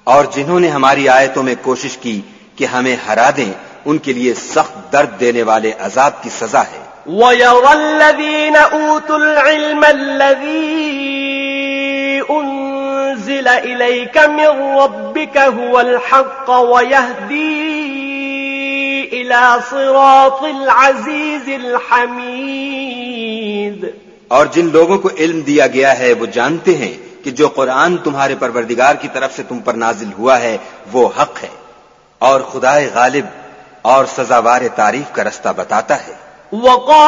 और जिन्होंने हमारी आयतों में कोशिश की कि हमें हरा दें, उनके लिए सख्त दर्द देने वाले अजाब की सजा है। وَيَرَى الَّذِينَ أُوتُوا الْعِلْمَ الَّذِي أُنزِلَ إِلَيْكَ مِنْ رَبِّكَ هُوَ الْحَقَّ وَيَهْدِي إِلَى صِرَاطِ الْعَزِيزِ الْحَمِيدِ। और जिन लोगों को इल्म दिया गया है वो जानते हैं कि जो कुरान तुम्हारे परवरदिगार की तरफ से तुम पर नाजिल हुआ है वो हक है और खुदाए गालिब और सजावार तारीफ का रास्ता बताता है।